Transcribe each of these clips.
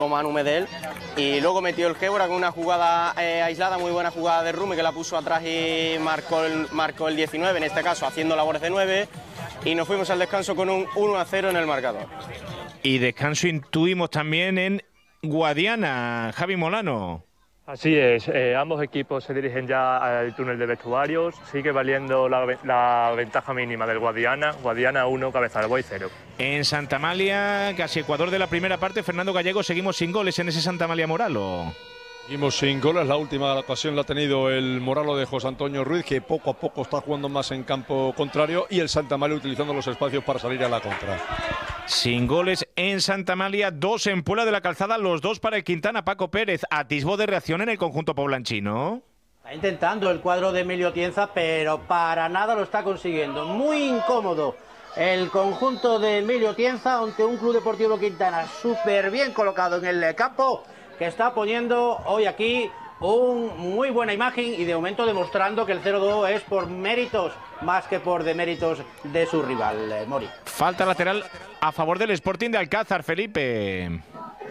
Manu Medel, y luego metió el Gébora con una jugada aislada, muy buena jugada de Rumi, que la puso atrás y marcó el 19, en este caso haciendo labores de 9, y nos fuimos al descanso con un 1-0 en el marcador. Y descanso intuimos también en Guadiana, Javi Molano. Así es, ambos equipos se dirigen ya al túnel de vestuarios, sigue valiendo la ventaja mínima del Guadiana, Guadiana 1, Cabeza de Buey 0. En Santa Amalia, casi Ecuador de la primera parte, Fernando Gallego, seguimos sin goles en ese Santa Amalia Moralo. Seguimos sin goles, la última ocasión la ha tenido el Moralo de José Antonio Ruiz, que poco a poco está jugando más en campo contrario, y el Santa Amalia utilizando los espacios para salir a la contra. Sin goles en Santa Amalia, 2 en Puebla de la Calzada, los 2 para el Quintana. Paco Pérez, atisbo de reacción en el conjunto poblanchino. Está intentando el cuadro de Emilio Tienza, pero para nada lo está consiguiendo. Muy incómodo el conjunto de Emilio Tienza ante un Club Deportivo Quintana súper bien colocado en el campo, que está poniendo hoy aquí una muy buena imagen y de momento demostrando que el 0-2 es por méritos más que por deméritos de su rival, Mori. Falta lateral a favor del Sporting de Alcázar, Felipe.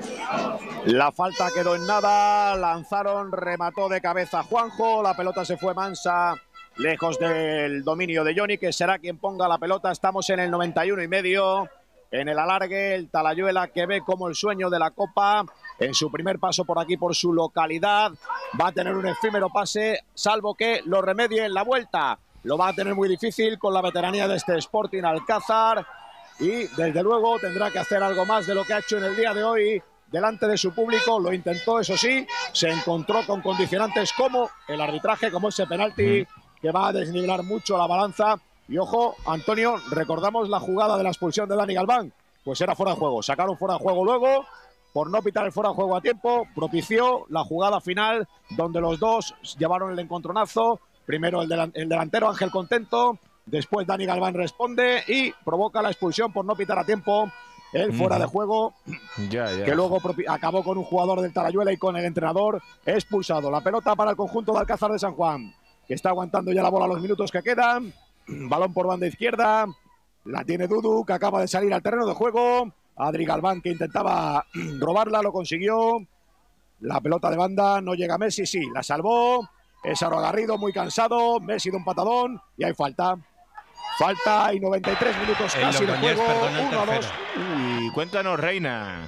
La falta quedó en nada, lanzaron, remató de cabeza Juanjo, la pelota se fue mansa, lejos del dominio de Johnny, que será quien ponga la pelota. Estamos en el 91,5, en el alargue, el Talayuela, que ve como el sueño de la Copa, en su primer paso por aquí, por su localidad, va a tener un efímero pase, salvo que lo remedie en la vuelta. Lo va a tener muy difícil con la veteranía de este Sporting Alcázar, y desde luego tendrá que hacer algo más de lo que ha hecho en el día de hoy delante de su público. Lo intentó, eso sí, se encontró con condicionantes como el arbitraje, como ese penalti que va a desnivelar mucho la balanza. Y ojo, Antonio, recordamos la jugada de la expulsión de Dani Galván, pues era fuera de juego, sacaron fuera de juego luego, por no pitar el fuera de juego a tiempo, propició la jugada final donde los dos llevaron el encontronazo. Primero el delantero Ángel Contento, después Dani Galván responde y provoca la expulsión por no pitar a tiempo el fuera de juego, que luego acabó con un jugador del Talayuela y con el entrenador expulsado. La pelota para el conjunto de Alcázar de San Juan, que está aguantando ya la bola los minutos que quedan. Balón por banda izquierda, la tiene Dudu, que acaba de salir al terreno de juego. Adri Galván, que intentaba robarla, lo consiguió. La pelota de banda, no llega Messi, sí, la salvó. Es Aro Garrido, muy cansado. Messi de un patadón y hay falta. Falta y 93 minutos casi de juego. 1-2. Uy, cuéntanos, Reina.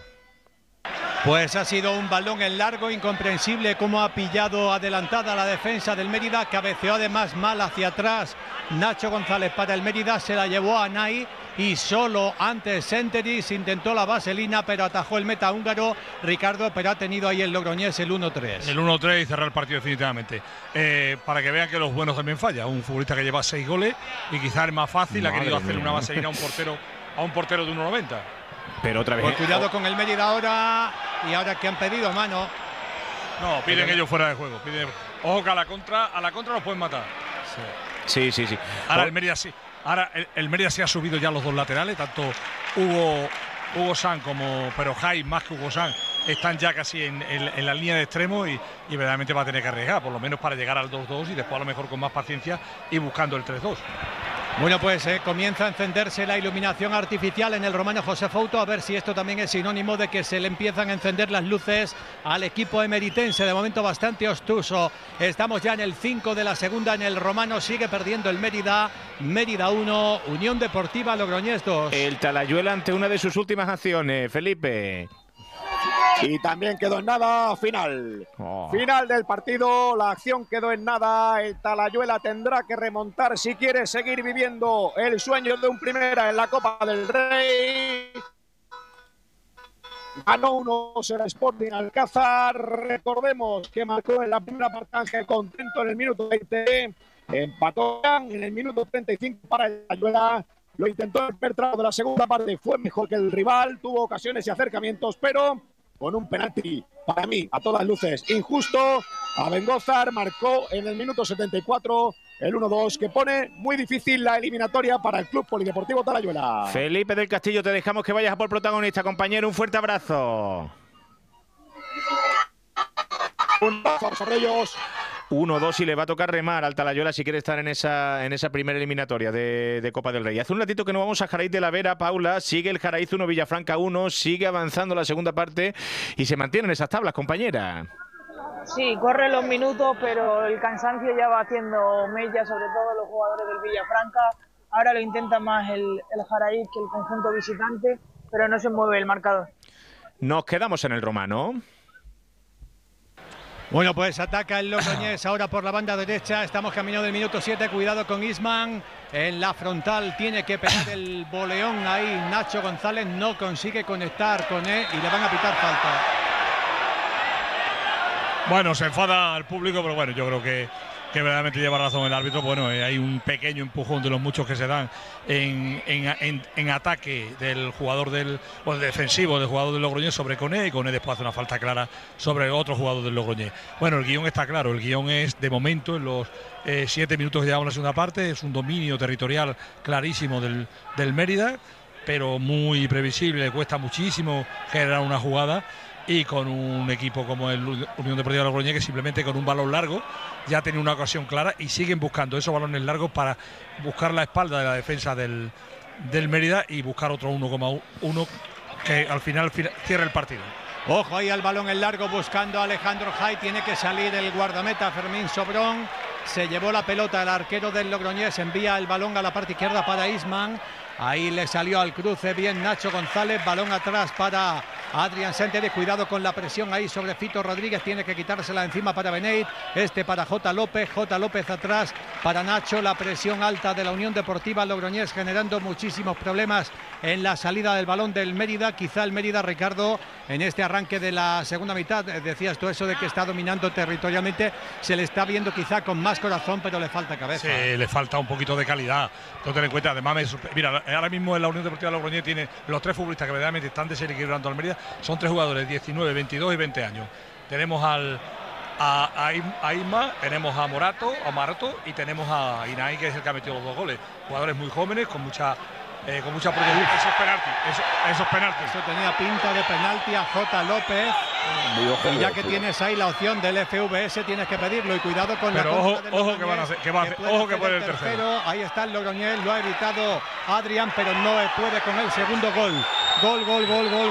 Pues ha sido un balón en largo, incomprensible cómo ha pillado adelantada la defensa del Mérida, cabeceó además mal hacia atrás Nacho González para el Mérida, se la llevó a Nay y solo antes Senteris intentó la vaselina, pero atajó el meta húngaro Ricardo, pero ha tenido ahí el logroñés el 1-3. El 1-3 y cerrar el partido definitivamente. Para que vean que los buenos también fallan. Un futbolista que lleva 6 goles y quizás es más fácil, ha querido hacer una vaselina a un portero de 1,90. Pero otra vez. Pues cuidado con el Mérida ahora, y ahora que han pedido mano. No, piden ellos fuera de juego. Ojo que a la contra los pueden matar. Sí. Ahora el Mérida sí. Ahora el Mérida se ha subido ya los dos laterales, tanto Hugo San pero Jai más que Hugo San están ya casi en la línea de extremo y verdaderamente va a tener que arriesgar, por lo menos para llegar al 2-2 y después a lo mejor con más paciencia y buscando el 3-2. Bueno, pues comienza a encenderse la iluminación artificial en el Romano José Fouto, a ver si esto también es sinónimo de que se le empiezan a encender las luces al equipo emeritense, de momento bastante obtuso. Estamos ya en el 5 de la segunda en el Romano, sigue perdiendo el Mérida 1, Unión Deportiva Logroñés 2. El Talayuela ante una de sus últimas acciones, Felipe. Y también quedó en nada, final. Final del partido, la acción quedó en nada. El Talayuela tendrá que remontar si quiere seguir viviendo el sueño de un primera en la Copa del Rey. Ganó 1-0 el Sporting Alcázar. Recordemos que marcó en la primera parte Ángel Contento en el minuto 20. Empató en el minuto 35 para el Talayuela. Lo intentó el Pertrado de la segunda parte, fue mejor que el rival, tuvo ocasiones y acercamientos, pero con un penalti, para mí, a todas luces, injusto. Abengózar marcó en el minuto 74 el 1-2, que pone muy difícil la eliminatoria para el Club Polideportivo Talayuela. Felipe del Castillo, te dejamos que vayas a por protagonista, compañero. Un fuerte abrazo. Un abrazo sobre ellos. 1-2 y le va a tocar remar al Talayuela si quiere estar en esa primera eliminatoria de Copa del Rey. Hace un ratito que no vamos a Jaraíz de la Vera, Paula. Sigue el Jaraíz 1, Villafranca 1. Sigue avanzando la segunda parte y se mantienen esas tablas, compañera. Sí, corren los minutos, pero el cansancio ya va haciendo mella, sobre todo los jugadores del Villafranca. Ahora lo intenta más el Jaraíz que el conjunto visitante, pero no se mueve el marcador. Nos quedamos en el Romano. Bueno, pues ataca el Logroñés ahora por la banda derecha. Estamos caminando del minuto 7. Cuidado con Isman. En la frontal tiene que pegar el boleón ahí. Nacho González no consigue conectar con él y le van a pitar falta. Bueno, se enfada al público, pero bueno, yo creo que verdaderamente lleva razón el árbitro. Bueno, hay un pequeño empujón de los muchos que se dan en ataque del jugador defensivo del jugador del Logroñés sobre Coné, y Coné después hace una falta clara sobre otro jugador del Logroñés. Bueno, el guión está claro, el guión es de momento en los 7 minutos que llevamos en la segunda parte, es un dominio territorial clarísimo del Mérida, pero muy previsible, le cuesta muchísimo generar una jugada. Y con un equipo como el Unión Deportiva Logroñés, que simplemente con un balón largo ya tiene una ocasión clara y siguen buscando esos balones largos para buscar la espalda de la defensa del Mérida y buscar otro 1,1 que al final cierre el partido. Ojo ahí al balón en largo buscando a Alejandro Jai. Tiene que salir el guardameta Fermín Sobrón. Se llevó la pelota el arquero del Logroñés. Envía el balón a la parte izquierda para Isman. Ahí le salió al cruce bien Nacho González. Balón atrás para Adrián Sentere. Cuidado con la presión ahí sobre Fito Rodríguez. Tiene que quitársela encima para Beneit. Para J. López. J. López atrás para Nacho. La presión alta de la Unión Deportiva Logroñés generando muchísimos problemas en la salida del balón del Mérida. Quizá el Mérida, Ricardo, en este arranque de la segunda mitad, decías tú eso de que está dominando territorialmente, se le está viendo quizá con más corazón, pero le falta cabeza. Sí, le falta un poquito de calidad. No ten en cuenta, además, mira, ahora mismo en la Unión Deportiva Logroñés tiene los 3 futbolistas que verdaderamente están desequilibrando al Mérida, son 3 jugadores, 19, 22 y 20 años. Tenemos a Isma, tenemos a Morato y tenemos a Inai, que es el que ha metido los 2 goles. Jugadores muy jóvenes, con mucha proyección. Esos penaltis. Eso tenía pinta de penalti a J. López. Y ya que tienes ahí la opción del FVS, tienes que pedirlo. Y cuidado con la contra del Logroñés, que van a hacer, ojo que puede el tercero. Ahí está el Logroñés, lo ha evitado Adrián, pero no puede con el segundo gol. Gol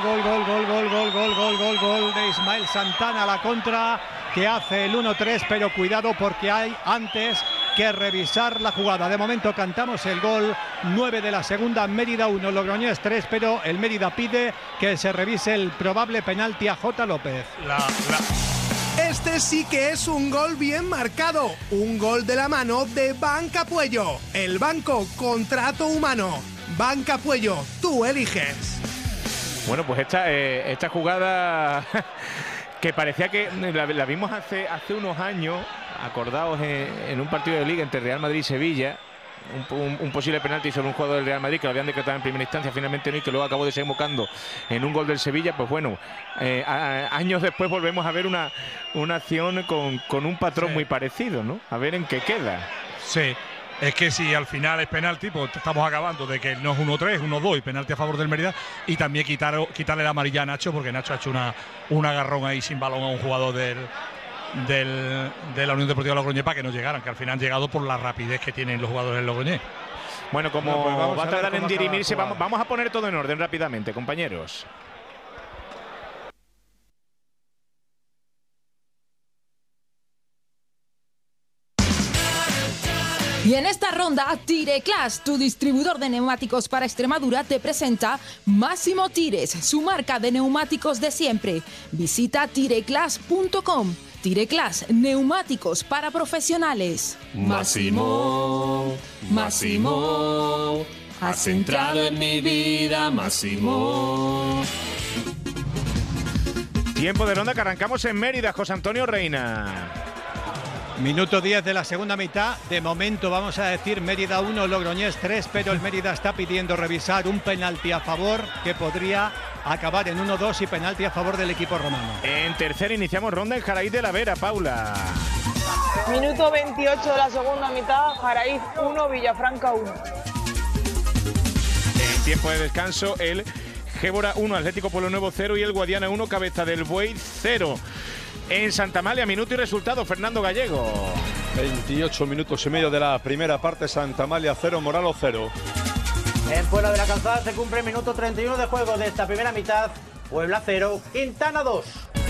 de Ismael Santana a la contra, que hace el 1-3, pero cuidado porque hay antes que revisar la jugada. De momento cantamos el gol 9 de la segunda, Mérida 1, Logroñés 3, pero el Mérida pide que se revise el probable penalti a J. López. Este sí que es un gol bien marcado, un gol de la mano de Banca Puello, el banco contrato humano. Banca Puello, tú eliges. Bueno, pues esta jugada que parecía que la vimos hace unos años, acordaos en un partido de Liga entre Real Madrid y Sevilla, un posible penalti sobre un jugador del Real Madrid que lo habían decretado en primera instancia, finalmente no, y que luego acabó desembocando en un gol del Sevilla. Pues bueno, años después volvemos a ver una acción con un patrón muy parecido, ¿no? A ver en qué queda. Sí. Es que si al final es penalti, pues estamos acabando de que no es 1-3, 1-2 y penalti a favor del Mérida, y también quitarle la amarilla a Nacho, porque Nacho ha hecho un agarrón ahí sin balón a un jugador de la Unión Deportiva Logroñés para que no llegaran, que al final han llegado por la rapidez que tienen los jugadores del Logroñés. Bueno, como va a tardar en dirimirse, vamos a poner todo en orden rápidamente, compañeros. Y en esta ronda, Tireclass, tu distribuidor de neumáticos para Extremadura, te presenta Máximo Tires, su marca de neumáticos de siempre. Visita tireclass.com. Tireclass, neumáticos para profesionales. Máximo, has entrado en mi vida, Máximo. Tiempo de ronda que arrancamos en Mérida, José Antonio Reina. Minuto 10 de la segunda mitad. De momento vamos a decir Mérida 1, Logroñés 3, pero el Mérida está pidiendo revisar un penalti a favor que podría acabar en 1-2 y penalti a favor del equipo romano. En tercera iniciamos ronda en Jaraíz de la Vera, Paula. Minuto 28 de la segunda mitad, Jaraíz 1, Villafranca 1. En tiempo de descanso, el Gébora 1, Atlético Pueblo Nuevo 0 y el Guadiana 1, Cabeza del Buey 0. En Santa Amalia, minuto y resultado, Fernando Gallego. 28 minutos y medio de la primera parte, Santa Amalia 0, Moralos 0. En Puebla de la Calzada se cumple el minuto 31 de juego de esta primera mitad. Puebla 0, Quintana 2.